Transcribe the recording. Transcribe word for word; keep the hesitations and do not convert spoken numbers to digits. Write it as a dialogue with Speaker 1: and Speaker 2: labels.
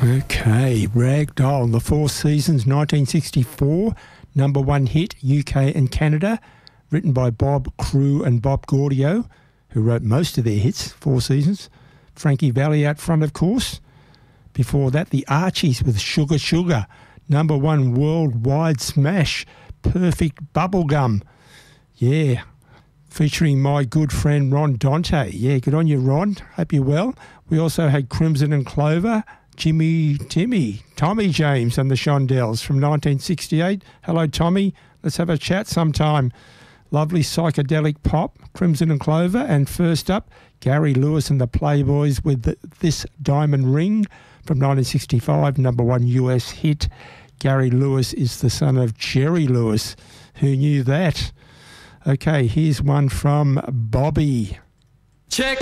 Speaker 1: Okay, Ragdoll, the Four Seasons, nineteen sixty-four, number one hit, U K and Canada, written by Bob Crewe and Bob Gaudio, who wrote most of their hits, Four Seasons. Frankie Valli out front, of course. Before that, the Archies with Sugar Sugar, number one worldwide smash, Perfect Bubblegum. Yeah, featuring my good friend Ron Dante. Yeah, good on you, Ron. Hope you're well. We also had Crimson and Clover, Jimmy, Timmy, Tommy James and the Shondells from nineteen sixty-eight. Hello, Tommy. Let's have a chat sometime. Lovely psychedelic pop, Crimson and Clover. And first up, Gary Lewis and the Playboys with the, This Diamond Ring from nineteen sixty-five, number one U S hit. Gary Lewis is the son of Jerry Lewis. Who knew that? Okay, here's one from Bobby.
Speaker 2: Check